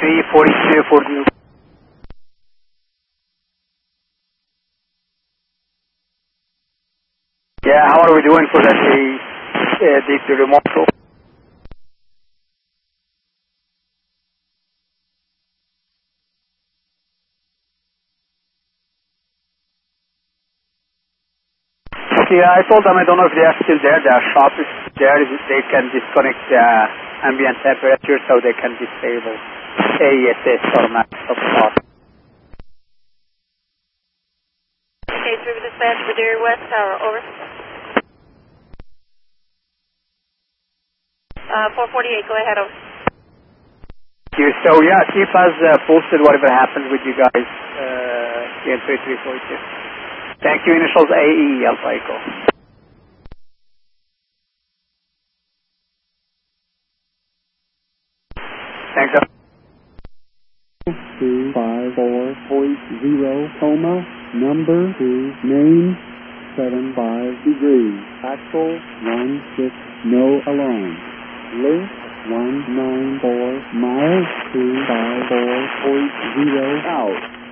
342 for you. Yeah, how are we doing for that the remote roll? Okay, I told them I don't know if they are still there. Their shop is there. They can disconnect the ambient temperature so they can disable AESS or max of start. Okay, through dispatch for Dairy West Tower, over. 448, go ahead, over. So yeah, keep us posted whatever happens with you guys in 3342. Thank you, initials AE, Alpha Echo. Thanks. 254.0, coma, number 2, name 75 degrees, actual 16, no alarm, length 194 miles, 254.0 out.